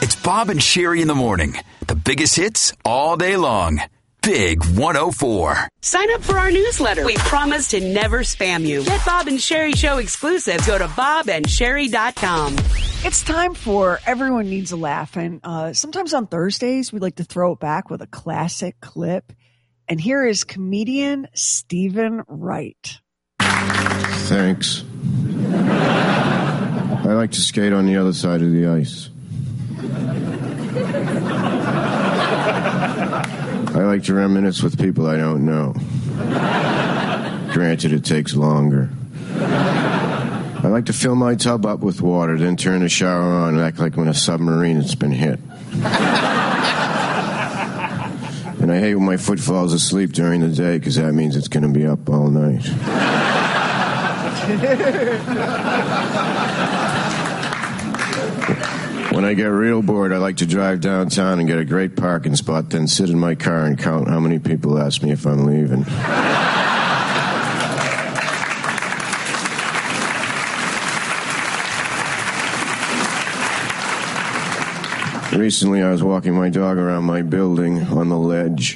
It's Bob and Sherry in the morning. The biggest hits all day long. Big 104. Sign up for our newsletter. We promise to never spam you. Get Bob and Sherry Show exclusives. Go to bobandsherry.com. It's time for Everyone Needs a Laugh. And sometimes on Thursdays, we like to throw it back with a classic clip. And here is comedian Stephen Wright. Thanks. I like to skate on the other side of the ice. I like to reminisce with people I don't know. Granted, it takes longer. I like to fill my tub up with water, then turn the shower on and act like when a submarine has been hit. And I hate when my foot falls asleep during the day because that means it's going to be up all night. When I get real bored, I like to drive downtown and get a great parking spot, then sit in my car and count how many people ask me if I'm leaving. Recently, I was walking my dog around my building on the ledge.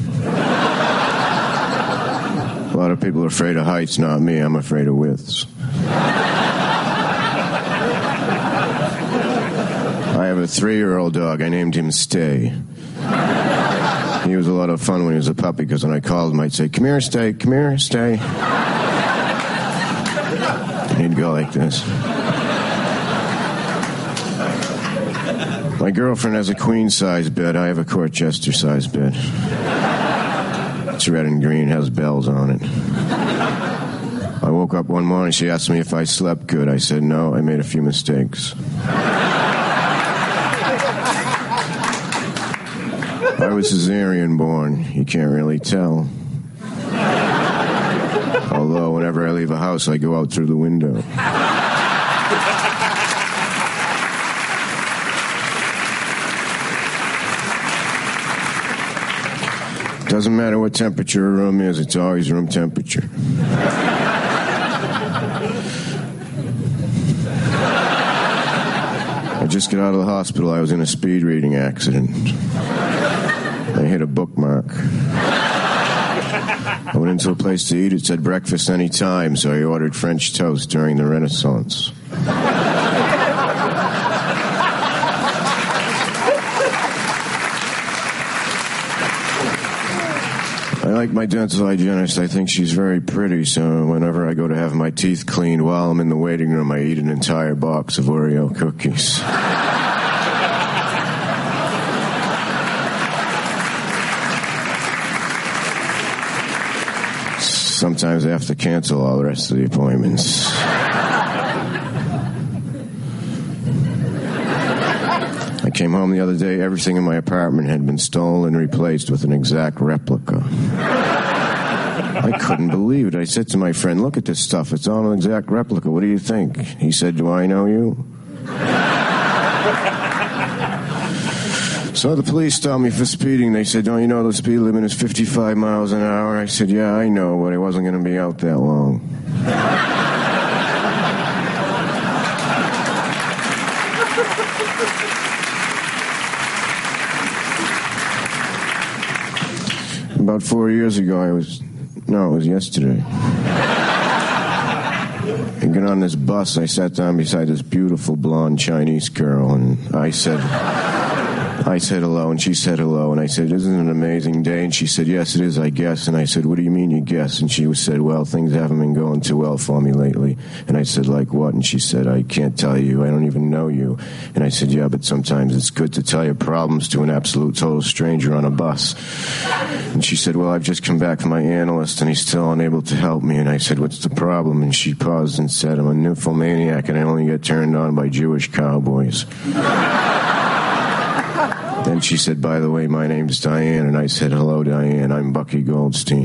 A lot of people are afraid of heights, not me. I'm afraid of widths. I have a 3-year-old dog. I named him Stay. He was a lot of fun when he was a puppy because when I called him, I'd say, "Come here, Stay. Come here, Stay." And he'd go like this. My girlfriend has a queen-size bed. I have a Corchester-size bed. It's red and green, has bells on it. I woke up one morning, she asked me if I slept good. I said, no, I made a few mistakes. I was cesarean born. You can't really tell. Although whenever I leave a house, I go out through the window. Doesn't matter what temperature a room is, it's always room temperature. I just got out of the hospital. I was in a speed reading accident. I hit a bookmark. I went into a place to eat. It said breakfast anytime, so I ordered French toast during the Renaissance. I like my dental hygienist. I think she's very pretty, so whenever I go to have my teeth cleaned while I'm in the waiting room, I eat an entire box of Oreo cookies. Sometimes I have to cancel all the rest of the appointments. I came home the other day, everything in my apartment had been stolen and replaced with an exact replica. I couldn't believe it. I said to my friend, look at this stuff, it's all an exact replica, what do you think? He said, do I know you? So the police stopped me for speeding. They said, don't you know the speed limit is 55 miles an hour? I said, yeah, I know, but I wasn't going to be out that long. About 4 years ago, it was yesterday. I got on this bus, I sat down beside this beautiful blonde Chinese girl, and I said hello, and she said hello, and I said, isn't it an amazing day? And she said, yes, it is, I guess. And I said, what do you mean you guess? And she said, well, things haven't been going too well for me lately. And I said, like what? And she said, I can't tell you, I don't even know you. And I said, yeah, but sometimes it's good to tell your problems to an absolute total stranger on a bus. And she said, well, I've just come back from my analyst, and he's still unable to help me. And I said, what's the problem? And she paused and said, I'm a nymphomaniac, and I only get turned on by Jewish cowboys. Then she said, by the way, my name's Diane. And I said, hello, Diane. I'm Bucky Goldstein.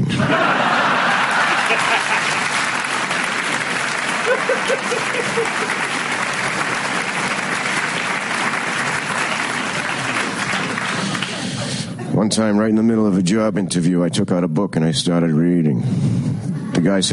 One time, right in the middle of a job interview, I took out a book and I started reading. The guy said,